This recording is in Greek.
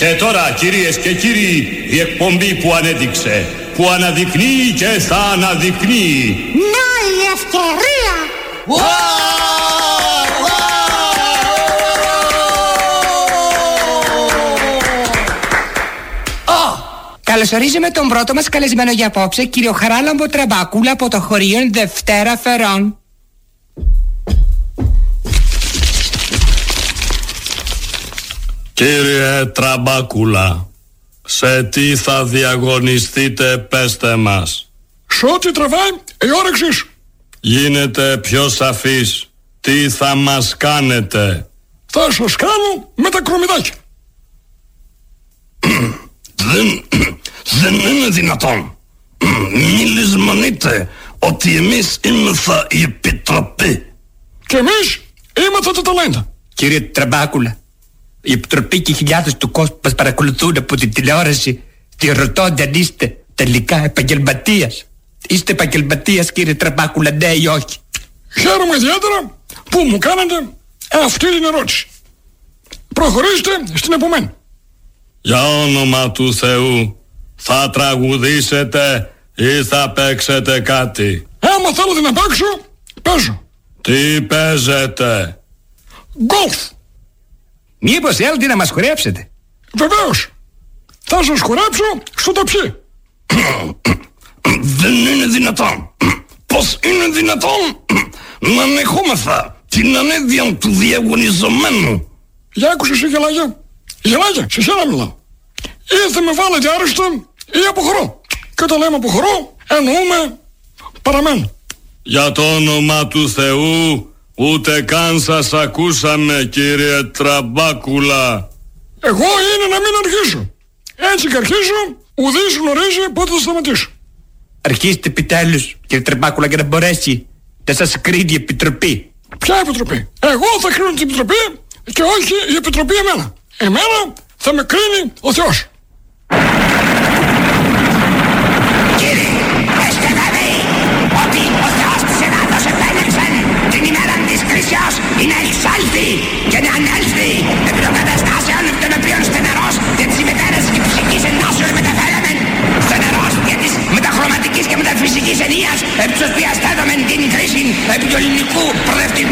Και τώρα, κυρίες και κύριοι, η εκπομπή που ανέδειξε, που αναδεικνύει και θα αναδεικνύει. Να η ευκαιρία! Καλωσορίζουμε τον πρώτο μας καλεσμένο για απόψε, κύριο Χαράλαμπο Τραμπάκουλα από το χωριό Δευτέρα Φερών. Κύριε Τραμπάκουλα, σε τι θα διαγωνιστείτε, πέστε μας. Σε ό,τι τραβάει η όρεξή σου. Γίνετε πιο σαφής. Τι θα μας κάνετε? Θα σας κάνω με τα κρομιδάκια. Δεν είναι δυνατόν. Μη λησμονείτε ότι εμείς είμεθα η Επιτροπή. Και εμείς είμαστε τα ταλέντα. Κύριε Τραμπάκουλα, η Επιτροπή και χιλιάδες του κόσμου μας παρακολουθούν από την τηλεόραση και ρωτώνται αν είστε τελικά επαγγελματίας. Είστε επαγγελματίας, κύριε Τραμπάκουλα, ναι ή όχι? Χαίρομαι ιδιαίτερα που μου κάνετε αυτή την ερώτηση. Προχωρήστε στην επομένη. Για όνομα του Θεού, θα τραγουδήσετε ή θα παίξετε κάτι? Άμα θέλετε να παίξω, παίζω. Τι παίζετε? Γκολφ. Μήπως θέλετε να μας χορέψετε? Βεβαίως. Θα σας χορέψω στο ταψί. Δεν είναι δυνατόν. Πώς είναι δυνατόν να ανεχόμεθα την ανέδεια του διαγωνιζομένου? Για άκουσε εσύ γελάγια. Γελάγια, σε σένα μιλάω. Ή θα με βάλετε άρρωστα ή αποχωρώ. Και όταν λέμε αποχωρώ, εννοούμε παραμένω. Για το όνομα του Θεού, ούτε καν σας ακούσαμε, κύριε Τραμπάκουλα. Εγώ είναι να μην αρχίσω. Έτσι και αρχίσω, ουδής γνωρίζει πότε θα σταματήσω. Αρχίστε επιτέλους, κύριε Τραμπάκουλα, για να μπορέσει να σας κρίνει η Επιτροπή. Ποια Επιτροπή? Εγώ θα κρίνω την Επιτροπή και όχι η Επιτροπή εμένα. Εμένα θα με κρίνει ο Θεός. Κύριε, έχετε βέβαιοι ότι ο Θεός της Ελλάδος επέλεξε την ημέρα της κρίσεως να εξάλθει και να ανέλθει επί των καταστάσεων των οποίων στενερός για τις ημετέρες και ψυχής ενώσεως μεταφέραμεν, στενερός για της μεταχρωματικής και μεταφυσικής ενίας επί της οποίας θέτομεν την κρίση επί του ελληνικού